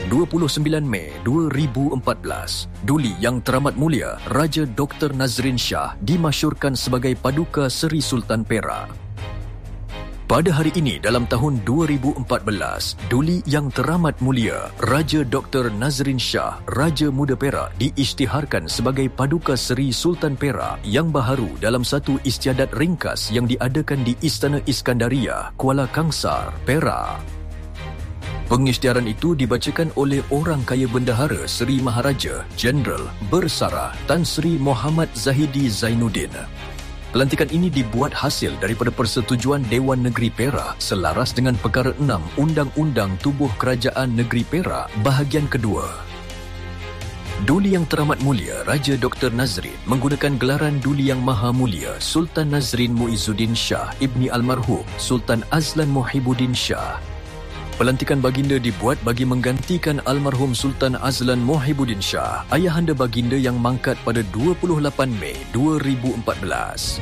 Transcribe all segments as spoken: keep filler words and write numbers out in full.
dua puluh sembilan Mei dua ribu empat belas, Duli Yang Teramat Mulia Raja Doktor Nazrin Shah dimasyurkan sebagai Paduka Seri Sultan Perak. Pada hari ini dalam tahun dua ribu empat belas, Duli Yang Teramat Mulia Raja Doktor Nazrin Shah, Raja Muda Perak diisytiharkan sebagai Paduka Seri Sultan Perak yang baharu dalam satu istiadat ringkas yang diadakan di Istana Iskandaria, Kuala Kangsar, Perak. Pengisytiharan itu dibacakan oleh Orang Kaya Bendahara Seri Maharaja Jeneral Bersarah Tan Sri Muhammad Zahidi Zainuddin. Pelantikan ini dibuat hasil daripada persetujuan Dewan Negeri Perak selaras dengan Perkara enam Undang-Undang Tubuh Kerajaan Negeri Perak bahagian kedua. Duli Yang Teramat Mulia Raja Doktor Nazrin menggunakan gelaran Duli Yang Maha Mulia Sultan Nazrin Muizzuddin Shah Ibni Almarhum Sultan Azlan Muhibbuddin Shah. Pelantikan baginda dibuat bagi menggantikan almarhum Sultan Azlan Muhibbuddin Shah, ayahanda baginda yang mangkat pada dua puluh lapan Mei dua ribu empat belas.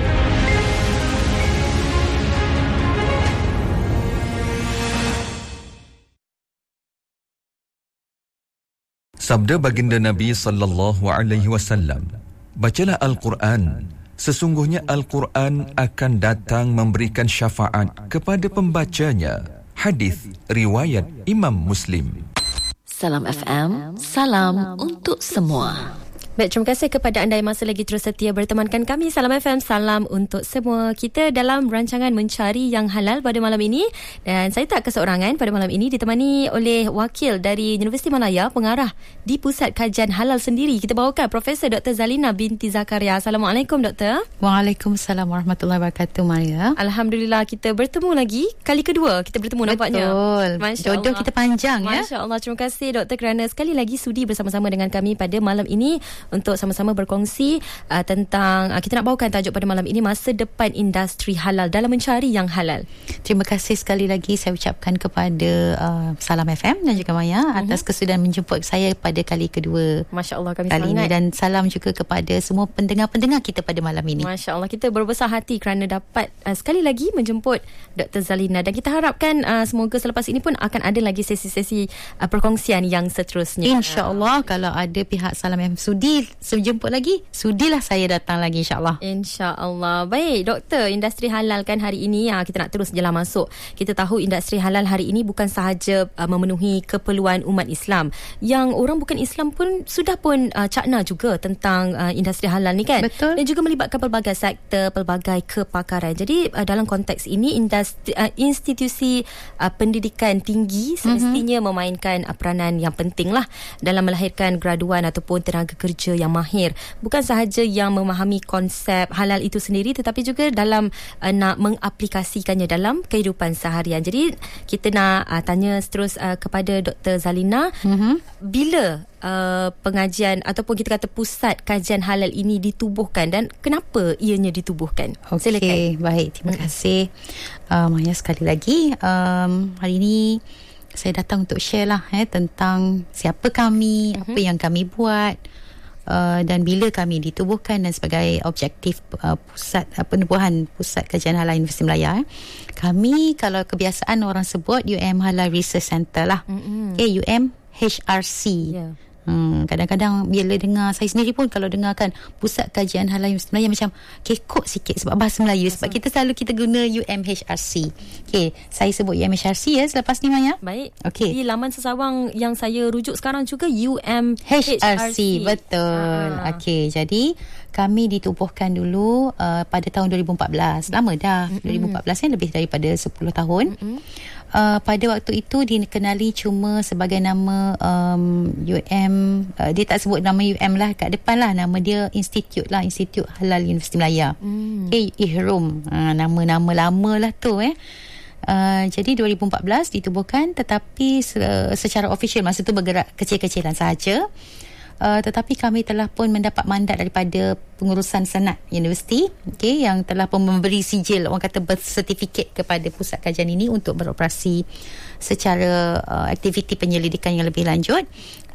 Sabda baginda Nabi sallallahu alaihi wasallam, bacalah Al-Quran. Sesungguhnya Al-Quran akan datang memberikan syafaat kepada pembacanya. Hadis riwayat Imam Muslim. Salam F M, salam untuk semua. Baik, terima kasih kepada anda yang masih lagi terus setia bertemankan kami. Salam F M, salam untuk semua. Kita dalam rancangan Mencari Yang Halal pada malam ini. Dan saya tak keseorangan pada malam ini, ditemani oleh wakil dari Universiti Malaya, pengarah di Pusat Kajian Halal sendiri. Kita bawakan Profesor Doktor Zalina binti Zakaria. Assalamualaikum, Doktor. Waalaikumsalam warahmatullahi wabarakatuh, Maria. Alhamdulillah, kita bertemu lagi. Kali kedua kita bertemu. Betul. Nampaknya. Betul. Jodoh kita panjang. Masya Allah. Terima kasih, Doktor, kerana sekali lagi sudi bersama-sama dengan kami pada malam ini untuk sama-sama berkongsi uh, tentang uh, kita nak bawakan tajuk pada malam ini, masa depan industri halal dalam mencari yang halal. Terima kasih sekali lagi saya ucapkan kepada uh, Salam F M dan juga Maya uh-huh. atas kesudian menjemput saya pada kali kedua. Masya Allah, kami kali sangat. ini, dan salam juga kepada semua pendengar-pendengar kita pada malam ini. Masya Allah, kita berbesar hati kerana dapat uh, sekali lagi menjemput Doktor Zalina, dan kita harapkan uh, semoga selepas ini pun akan ada lagi sesi-sesi uh, perkongsian yang seterusnya. InsyaAllah, kalau ada pihak Salam F M sudi sejemput lagi, sudilah saya datang lagi, insyaAllah. InsyaAllah. Baik, Doktor, industri halal kan hari ini, ha, kita nak terus jelah masuk. Kita tahu industri halal hari ini bukan sahaja uh, memenuhi keperluan umat Islam. Yang orang bukan Islam pun sudah pun uh, cakna juga tentang uh, industri halal ni kan. Betul. Dan juga melibatkan pelbagai sektor, pelbagai kepakaran. Jadi uh, dalam konteks ini, industri, uh, institusi uh, pendidikan tinggi semestinya mm-hmm. memainkan uh, peranan yang penting lah dalam melahirkan graduan ataupun tenaga kerja yang mahir, bukan sahaja yang memahami konsep halal itu sendiri, tetapi juga dalam uh, nak mengaplikasikannya dalam kehidupan seharian. Jadi kita nak uh, tanya terus uh, kepada Doktor Zalina, mm-hmm. bila uh, pengajian ataupun kita kata pusat kajian halal ini ditubuhkan dan kenapa ianya ditubuhkan? Okey, baik, terima mm. kasih uh, Maya sekali lagi. Um, hari ini saya datang untuk share lah eh, tentang siapa kami, mm-hmm. apa yang kami buat, Uh, dan bila kami ditubuhkan dan sebagai objektif uh, pusat uh, penubuhan Pusat Kajian Halal Universiti Malaya. Eh. Kami, kalau kebiasaan orang sebut, U M Halal Research Center lah. Mm-hmm. Okay, U M H R C. Yeah. Hmm, kadang-kadang bila dengar, saya sendiri pun kalau dengarkan Pusat Kajian Halal Universiti Malaya macam kekok sikit sebab bahasa Melayu. Sebab kita selalu kita guna U M H R C. Okay, saya sebut U M H R C ya selepas ni, Maya. Baik. Okay. Di laman sesawang yang saya rujuk sekarang juga U M H R C. Betul. Ah. Okay, jadi kami ditubuhkan dulu uh, pada tahun dua ribu empat belas. Lama dah. Mm-hmm. dua ribu empat belas ni lebih daripada sepuluh tahun. Mm-hmm. Uh, pada waktu itu dikenali cuma sebagai nama um, U M, uh, dia tak sebut nama U M lah kat depan lah, nama dia Institute lah, Institut Halal Universiti Malaya. mm. Okay, I H R U M, uh, nama-nama lama lah tu eh. Uh, jadi dua ribu empat belas ditubuhkan, tetapi se- secara official masa tu bergerak kecil-kecilan sahaja. Uh, tetapi kami telah pun mendapat mandat daripada pengurusan Senat Universiti, okay, yang telah pun memberi sijil, orang kata birth certificate kepada pusat kajian ini untuk beroperasi secara uh, aktiviti penyelidikan yang lebih lanjut.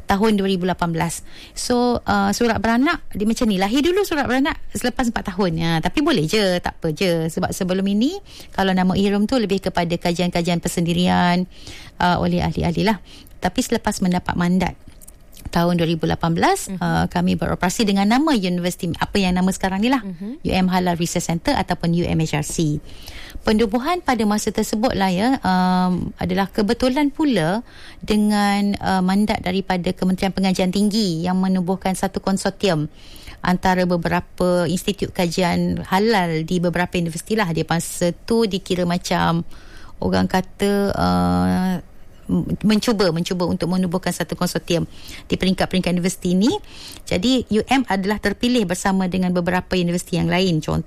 tahun dua ribu lapan belas. So uh, surat beranak dia macam ni, lahir dulu surat beranak selepas empat tahun ya, tapi boleh je, tak apa je, sebab sebelum ini kalau nama ihram tu lebih kepada kajian-kajian persendirian uh, oleh ahli-ahli lah. Tapi selepas mendapat mandat tahun dua ribu lapan belas, uh-huh. uh, kami beroperasi dengan nama universiti, apa yang nama sekarang ni lah, uh-huh. U M Halal Research Center ataupun U M H R C. Pendubuhan pada masa tersebut lah ya, um, adalah kebetulan pula dengan uh, mandat daripada Kementerian Pengajian Tinggi yang menubuhkan satu konsortium antara beberapa institut kajian halal di beberapa universiti lah. Dia masa tu dikira macam orang kata uh, mencuba mencuba untuk menubuhkan satu konsortium di peringkat-peringkat universiti ini. Jadi U M adalah terpilih bersama dengan beberapa universiti yang lain. Contoh